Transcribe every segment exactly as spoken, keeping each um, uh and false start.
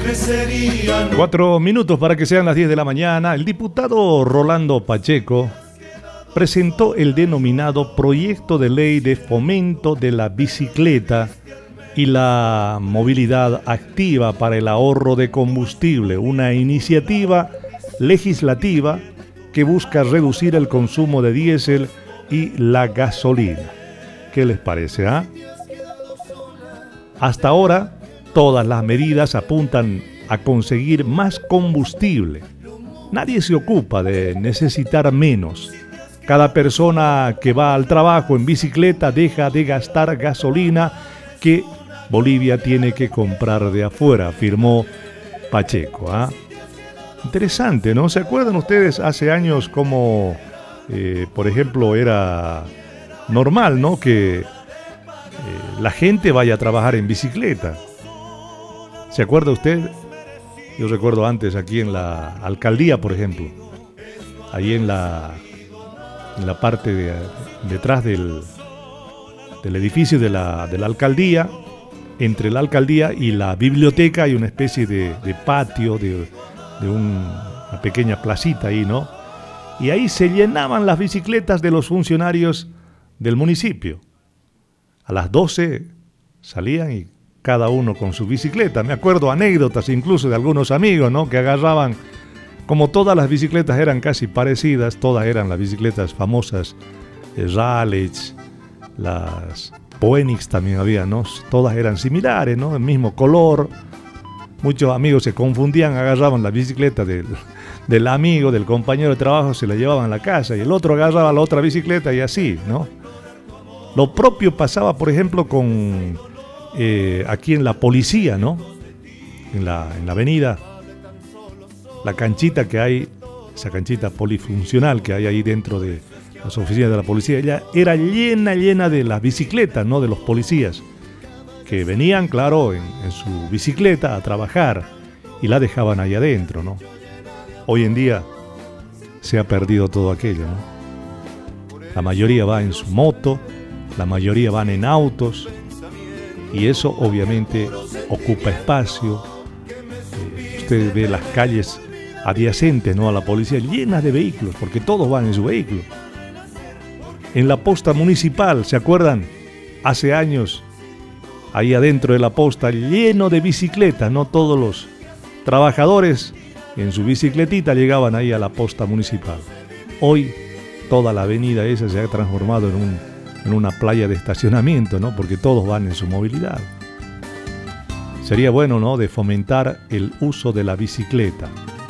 Cuatro minutos para que sean las diez de la mañana. El diputado Rolando Pacheco presentó el denominado Proyecto de Ley de Fomento de la Bicicleta y la Movilidad Activa para el Ahorro de Combustible, una iniciativa legislativa que busca reducir el consumo de diésel y la gasolina. ¿Qué les parece, ah? Hasta ahora, todas las medidas apuntan a conseguir más combustible. Nadie se ocupa de necesitar menos. Cada persona que va al trabajo en bicicleta deja de gastar gasolina que Bolivia tiene que comprar de afuera, afirmó Pacheco. ¿ah? Interesante, ¿no? ¿Se acuerdan ustedes hace años como, eh, por ejemplo, era normal, ¿no? Que eh, la gente vaya a trabajar en bicicleta. ¿Se acuerda usted? Yo recuerdo antes aquí en la alcaldía, por ejemplo, ahí en la, en la parte de, detrás del, del edificio de la, de la alcaldía, entre la alcaldía y la biblioteca hay una especie de, de patio, de, de un, una pequeña placita ahí, ¿no? Y ahí se llenaban las bicicletas de los funcionarios del municipio. A las doce salían y cada uno con su bicicleta. Me acuerdo anécdotas incluso de algunos amigos, ¿no? Que agarraban, como todas las bicicletas eran casi parecidas, todas eran las bicicletas famosas, eh, Raleigh, las Phoenix también había, ¿no? Todas eran similares, ¿no? El mismo color. Muchos amigos se confundían, agarraban la bicicleta del, del amigo, del compañero de trabajo, se la llevaban a la casa y el otro agarraba la otra bicicleta y así, ¿no? Lo propio pasaba, por ejemplo, con eh, aquí en la policía, ¿no? En la, en la avenida, la canchita que hay, esa canchita polifuncional que hay ahí dentro de las oficinas de la policía, ella era llena, llena de las bicicletas, ¿no? De los policías, que venían, claro, en, en su bicicleta a trabajar y la dejaban ahí adentro, ¿no? Hoy en día se ha perdido todo aquello, ¿no? La mayoría va en su moto, la mayoría van en autos y eso obviamente ocupa espacio. Eh, usted ve las calles adyacentes, ¿no? a la policía llenas de vehículos, porque todos van en su vehículo. En la posta municipal, ¿se acuerdan? Hace años, ahí adentro de la posta, lleno de bicicletas, ¿no? Todos los trabajadores en su bicicletita llegaban ahí a la posta municipal. Hoy, toda la avenida esa se ha transformado en, un, en una playa de estacionamiento, ¿no? Porque todos van en su movilidad. Sería bueno, ¿no? De fomentar el uso de la bicicleta.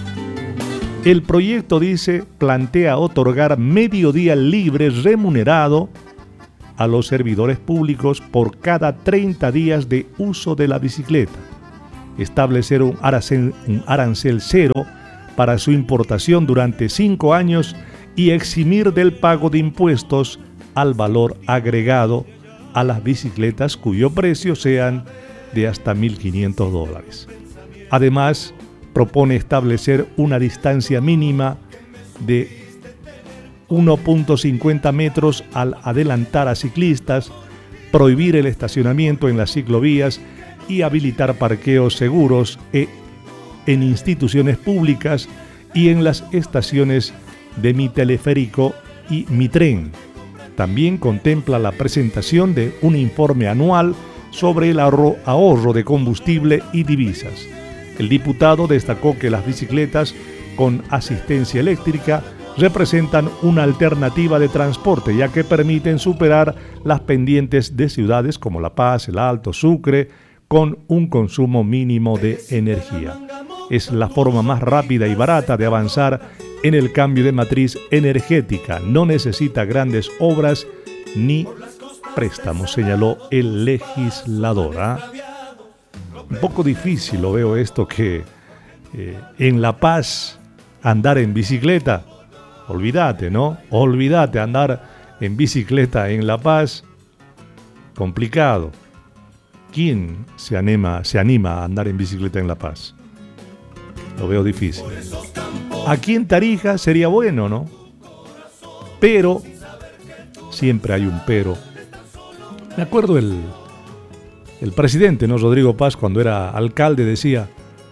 El proyecto, dice, plantea otorgar medio día libre remunerado a los servidores públicos por cada treinta días de uso de la bicicleta, establecer un arancel, un arancel cero para su importación durante cinco años y eximir del pago de impuestos al valor agregado a las bicicletas cuyo precio sean de hasta mil quinientos dólares. Además, propone establecer una distancia mínima de uno punto cincuenta metros al adelantar a ciclistas, prohibir el estacionamiento en las ciclovías y habilitar parqueos seguros en instituciones públicas y en las estaciones de Mi Teleférico y Mi Tren. También contempla la presentación de un informe anual sobre el ahorro, ahorro de combustible y divisas. El diputado destacó que las bicicletas con asistencia eléctrica representan una alternativa de transporte, ya que permiten superar las pendientes de ciudades como La Paz, El Alto, Sucre, con un consumo mínimo de energía. Es la forma más rápida y barata de avanzar en el cambio de matriz energética. No necesita grandes obras ni préstamos, señaló el legislador. ¿eh? Un poco difícil lo veo esto que eh, en La Paz andar en bicicleta, olvídate, ¿no? Olvídate andar en bicicleta en La Paz, complicado. ¿Quién se anima, se anima a andar en bicicleta en La Paz? Lo veo difícil. Aquí en Tarija sería bueno, ¿no? Pero, siempre hay un pero. Me acuerdo el, el presidente, ¿no? Rodrigo Paz, cuando era alcalde, decía,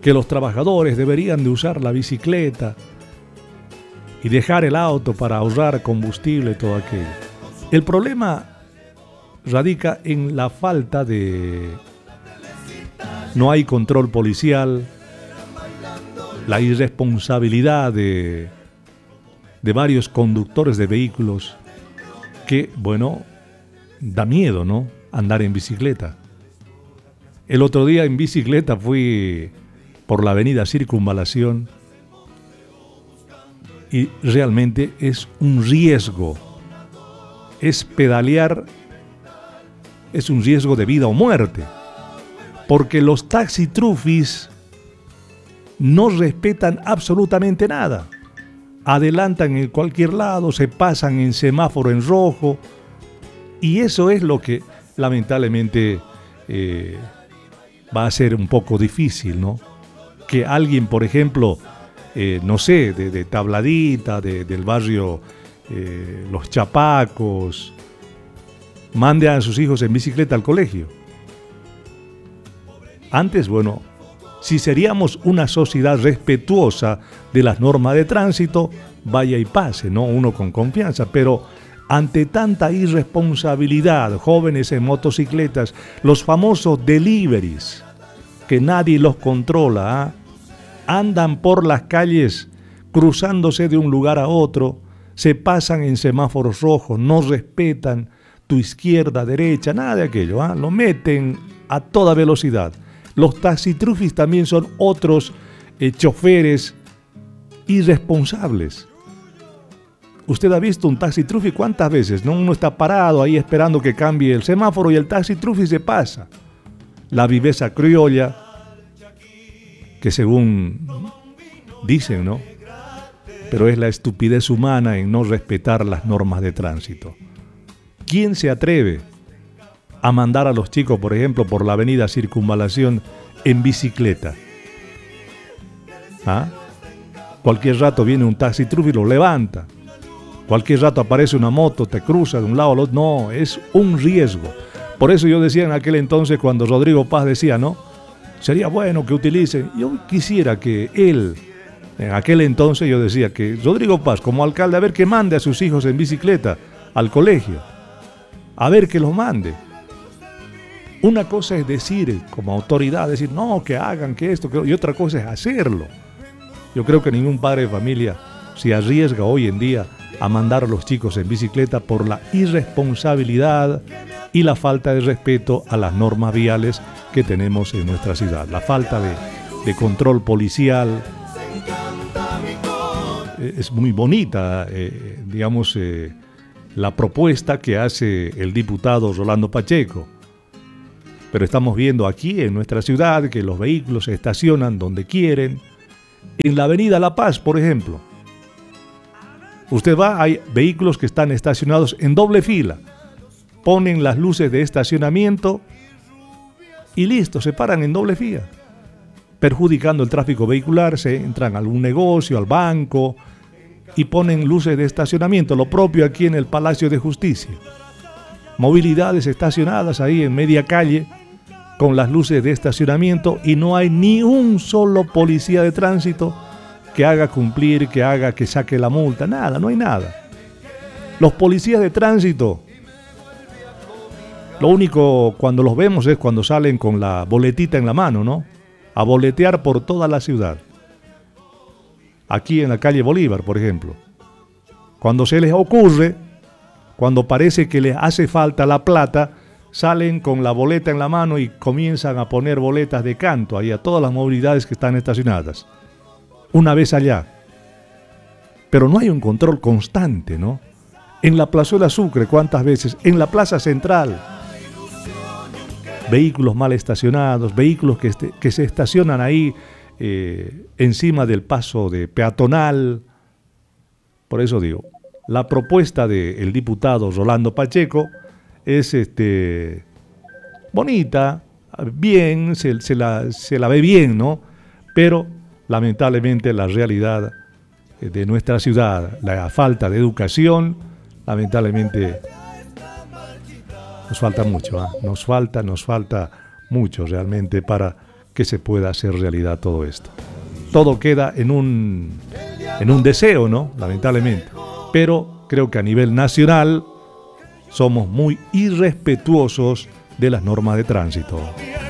que los trabajadores deberían de usar la bicicleta y dejar el auto para ahorrar combustible y todo aquello. El problema radica en la falta de... No hay control policial, la irresponsabilidad de, de varios conductores de vehículos que, bueno, da miedo, ¿no? Andar en bicicleta. El otro día en bicicleta fui por la avenida Circunvalación y realmente es un riesgo. Es pedalear, es un riesgo de vida o muerte. Porque los taxitrufis no respetan absolutamente nada. Adelantan en cualquier lado, se pasan en semáforo en rojo. Y eso es lo que lamentablemente eh, va a ser un poco difícil, ¿no? Que alguien, por ejemplo, eh, no sé, de, de Tabladita, de, del barrio eh, Los Chapacos, mande a sus hijos en bicicleta al colegio. Antes, bueno, si seríamos una sociedad respetuosa de las normas de tránsito, vaya y pase, ¿no? Uno con confianza, pero ante tanta irresponsabilidad, jóvenes en motocicletas, los famosos deliveries, que nadie los controla, ¿eh? Andan por las calles cruzándose de un lugar a otro, se pasan en semáforos rojos, no respetan tu izquierda, derecha, nada de aquello, ¿eh? Lo meten a toda velocidad. Los taxitrufis también son otros eh, choferes irresponsables. Usted ha visto un taxitrufi cuántas veces, ¿no? Uno está parado ahí esperando que cambie el semáforo y el taxitrufi se pasa. La viveza criolla, que según dicen, ¿no? Pero es la estupidez humana en no respetar las normas de tránsito. ¿Quién se atreve a mandar a los chicos, por ejemplo, por la avenida Circunvalación en bicicleta? ¿Ah? Cualquier rato viene un taxitrufi y lo levanta. Cualquier rato aparece una moto, te cruza de un lado al otro. No, es un riesgo. Por eso yo decía en aquel entonces, cuando Rodrigo Paz decía, ¿no? Sería bueno que utilicen. Yo quisiera que él, en aquel entonces yo decía que Rodrigo Paz, como alcalde, a ver que mande a sus hijos en bicicleta al colegio. A ver que los mande. Una cosa es decir, como autoridad, decir, no, que hagan, que esto, que... y otra cosa es hacerlo. Yo creo que ningún padre de familia se arriesga hoy en día a mandar a los chicos en bicicleta por la irresponsabilidad y la falta de respeto a las normas viales que tenemos en nuestra ciudad. La falta de, de control policial. Es muy bonita, eh, digamos, eh, la propuesta que hace el diputado Rolando Pacheco. Pero estamos viendo aquí en nuestra ciudad que los vehículos se estacionan donde quieren. En la avenida La Paz, por ejemplo, usted va, hay vehículos que están estacionados en doble fila. Ponen las luces de estacionamiento y listo, se paran en doble fila, perjudicando el tráfico vehicular. Se entran a algún negocio, al banco, y ponen luces de estacionamiento. Lo propio aquí en el Palacio de Justicia. Movilidades estacionadas ahí en media calle con las luces de estacionamiento y no hay ni un solo policía de tránsito que haga cumplir, que haga que saque la multa. Nada, no hay nada. Los policías de tránsito, lo único cuando los vemos es cuando salen con la boletita en la mano, ¿no? A boletear por toda la ciudad. Aquí en la calle Bolívar, por ejemplo. Cuando se les ocurre, cuando parece que les hace falta la plata, salen con la boleta en la mano y comienzan a poner boletas de canto ahí a todas las movilidades que están estacionadas. Una vez allá. Pero no hay un control constante, ¿no? En la Plazuela Sucre, ¿cuántas veces? En la Plaza Central. Vehículos mal estacionados, vehículos que, este, que se estacionan ahí eh, encima del paso de peatonal. Por eso digo, la propuesta del diputado Rolando Pacheco es este, bonita, bien, se, se, la, se la ve bien, ¿no? Pero lamentablemente la realidad de nuestra ciudad, la falta de educación, lamentablemente nos falta mucho, ¿eh? nos falta, nos falta mucho realmente para que se pueda hacer realidad todo esto. Todo queda en un, en un deseo, ¿no? Lamentablemente. Pero creo que a nivel nacional somos muy irrespetuosos de las normas de tránsito.